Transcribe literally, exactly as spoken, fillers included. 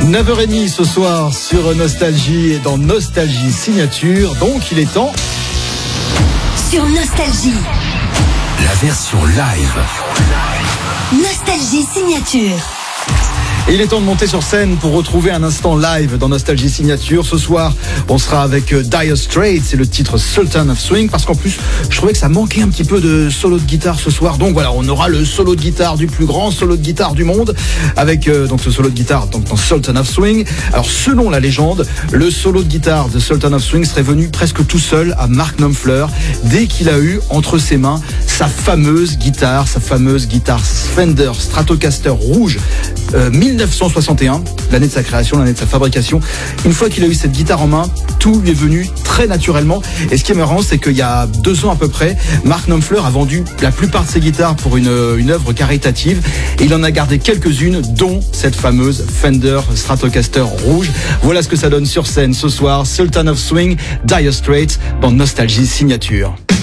neuf heures trente ce soir sur Nostalgie et dans Nostalgie Signature. Donc il est temps. Sur Nostalgie. La version live. Nostalgie Signature. Et il est temps de monter sur scène pour retrouver un instant live dans Nostalgie Signature. Ce soir, on sera avec Dire Straits, c'est le titre Sultan of Swing, parce qu'en plus, je trouvais que ça manquait un petit peu de solo de guitare ce soir. Donc voilà, on aura le solo de guitare du plus grand solo de guitare du monde, avec euh, donc ce solo de guitare donc, dans Sultan of Swing. Alors selon la légende, le solo de guitare de Sultan of Swing serait venu presque tout seul à Mark Knopfler dès qu'il a eu entre ses mains sa fameuse guitare, sa fameuse guitare Fender Stratocaster rouge euh, mille neuf cent soixante et un, l'année de sa création, l'année de sa fabrication. Une fois qu'il a eu cette guitare en main, tout lui est venu très naturellement. Et ce qui est marrant, c'est qu'il y a deux ans à peu près, Mark Knopfler a vendu la plupart de ses guitares pour une, une œuvre caritative. Et il en a gardé quelques-unes, dont cette fameuse Fender Stratocaster rouge. Voilà ce que ça donne sur scène ce soir. Sultan of Swing, Dire Straits dans Nostalgie Signature.